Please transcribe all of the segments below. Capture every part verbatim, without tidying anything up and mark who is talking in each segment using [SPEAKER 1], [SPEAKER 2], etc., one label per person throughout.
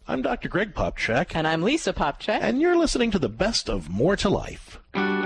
[SPEAKER 1] I'm Doctor Greg Popcak.
[SPEAKER 2] And I'm Lisa Popcak.
[SPEAKER 1] And you're listening to the best of More to Life.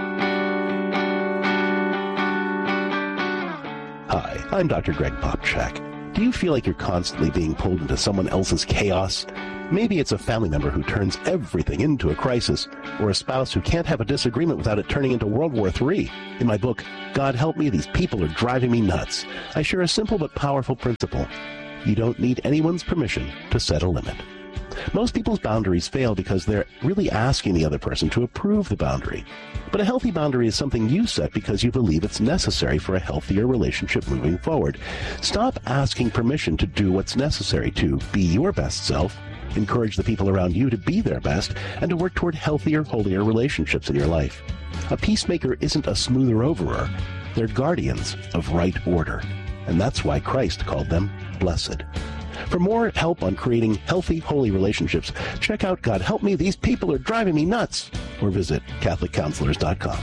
[SPEAKER 1] Hi, I'm Doctor Greg Popcak. Do you feel like you're constantly being pulled into someone else's chaos? Maybe it's a family member who turns everything into a crisis, or a spouse who can't have a disagreement without it turning into World War Three. In my book, God Help Me, These People Are Driving Me Nuts, I share a simple but powerful principle. You don't need anyone's permission to set a limit. Most people's boundaries fail because they're really asking the other person to approve the boundary. But a healthy boundary is something you set because you believe it's necessary for a healthier relationship moving forward. Stop asking permission to do what's necessary to be your best self, encourage the people around you to be their best, and to work toward healthier, holier relationships in your life. A peacemaker isn't a smoother overer. They're guardians of right order. And that's why Christ called them blessed. For more help on creating healthy, holy relationships, check out God Help Me, These People Are Driving Me Nuts, or visit Catholic Counselors dot com.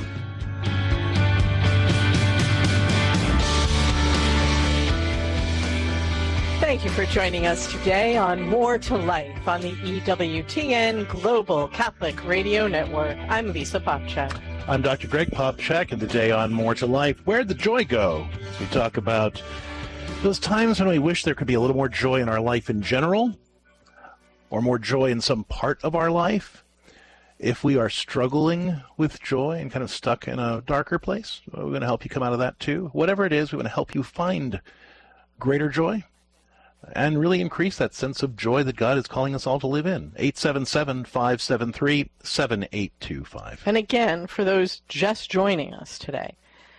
[SPEAKER 2] Thank you for joining us today on More to Life on the E W T N Global Catholic Radio Network. I'm Lisa Popcak.
[SPEAKER 1] I'm Doctor Greg Popcak, and today on More to Life, Where'd the Joy Go? We talk about those times when we wish there could be a little more joy in our life in general, or more joy in some part of our life. If we are struggling with joy and kind of stuck in a darker place, we're going to help you come out of that too. Whatever it is, we want to help you find greater joy and really increase that sense of joy that God is calling us all to live in. eight seven seven, five seven three, seven eight two five.
[SPEAKER 2] And again, for those just joining us today,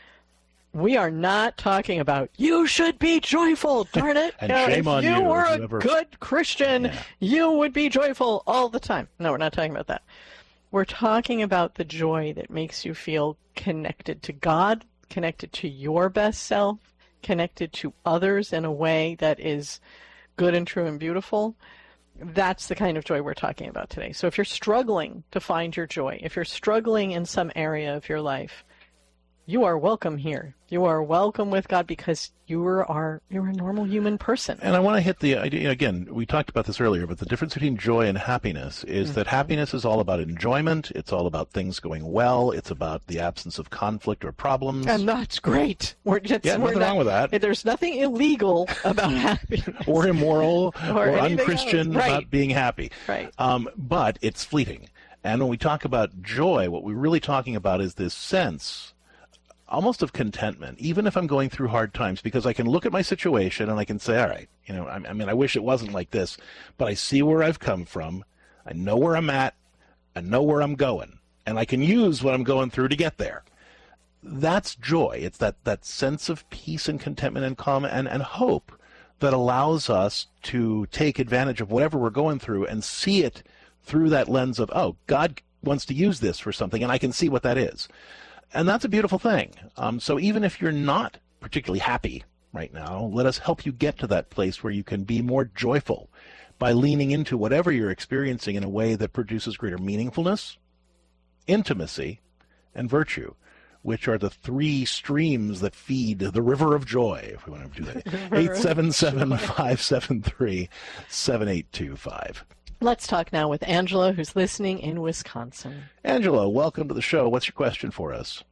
[SPEAKER 2] we are not talking about, you should be joyful, darn it.
[SPEAKER 1] And
[SPEAKER 2] you know,
[SPEAKER 1] shame
[SPEAKER 2] if
[SPEAKER 1] on
[SPEAKER 2] you
[SPEAKER 1] you.
[SPEAKER 2] were a
[SPEAKER 1] Whoever...
[SPEAKER 2] good Christian, yeah. you would be joyful all the time. No, we're not talking about that. We're talking about the joy that makes you feel connected to God, connected to your best self, connected to others in a way that is good and true and beautiful. That's the kind of joy we're talking about today. So if you're struggling to find your joy, if you're struggling in some area of your life, you are welcome here. You are welcome with God because you are you're a normal human person.
[SPEAKER 1] And I want to hit the idea, again, we talked about this earlier, but the difference between joy and happiness is mm-hmm. that happiness is all about enjoyment. It's all about things going well. It's about the absence of conflict or problems.
[SPEAKER 2] And that's great. We're just,
[SPEAKER 1] yeah,
[SPEAKER 2] we're
[SPEAKER 1] nothing
[SPEAKER 2] not,
[SPEAKER 1] wrong with that.
[SPEAKER 2] There's nothing illegal about happiness.
[SPEAKER 1] Or immoral or,
[SPEAKER 2] or
[SPEAKER 1] unchristian
[SPEAKER 2] right.
[SPEAKER 1] about being happy.
[SPEAKER 2] Right.
[SPEAKER 1] Um, but it's fleeting. And when we talk about joy, what we're really talking about is this sense almost of contentment, even if I'm going through hard times, because I can look at my situation and I can say, all right, you know, I, I mean, I wish it wasn't like this, but I see where I've come from. I know where I'm at. I know where I'm going, and I can use what I'm going through to get there. That's joy. It's that, that sense of peace and contentment and calm and, and hope that allows us to take advantage of whatever we're going through and see it through that lens of, oh, God wants to use this for something, and I can see what that is. And that's a beautiful thing. Um, so even if you're not particularly happy right now, let us help you get to that place where you can be more joyful by leaning into whatever you're experiencing in a way that produces greater meaningfulness, intimacy, and virtue, which are the three streams that feed the river of joy, if we want to do that. eight seven seven, five seven three, seven eight two five.
[SPEAKER 2] Let's talk now with Angela, who's listening in Wisconsin.
[SPEAKER 1] Angela, welcome to the show. What's your question for us?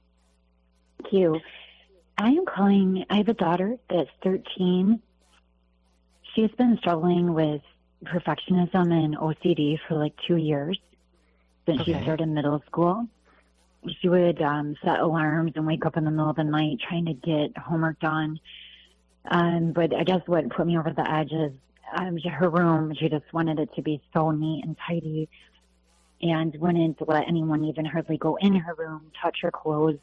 [SPEAKER 3] Thank you. I am calling, I have a daughter that's thirteen. She's been struggling with perfectionism and O C D for like two years since okay. she started middle school. She would um, set alarms and wake up in the middle of the night trying to get homework done. Um, but I guess what put me over the edge is Um, her room, she just wanted it to be so neat and tidy and wouldn't let anyone even hardly go in her room, touch her clothes.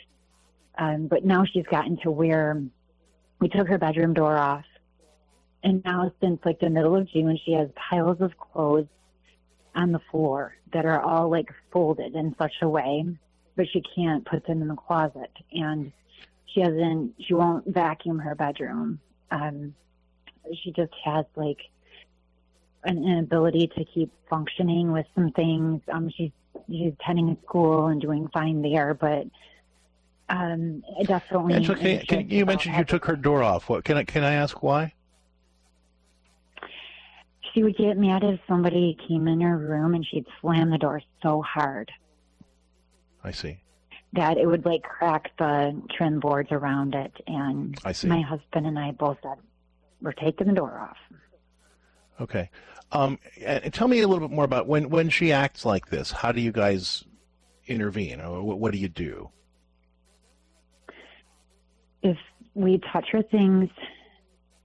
[SPEAKER 3] Um, but now she's gotten to where we took her bedroom door off. And now since like the middle of June, she has piles of clothes on the floor that are all like folded in such a way, but she can't put them in the closet. And she hasn't, she won't vacuum her bedroom. Um, She just has like an inability to keep functioning with some things. Um, she's she's attending school and doing fine there, but um, definitely.
[SPEAKER 1] Angela, can, can, you mentioned you took her door off. What can I can I ask why?
[SPEAKER 3] she would get mad if somebody came in her room, and she'd slam the door so hard
[SPEAKER 1] I see.
[SPEAKER 3] that it would like crack the trim boards around it. And
[SPEAKER 1] I see.
[SPEAKER 3] my husband and I both said, we're taking the door off.
[SPEAKER 1] Okay. Um, and tell me a little bit more about when, when she acts like this. How do you guys intervene? Or what, what do you do?
[SPEAKER 3] If we touch her things,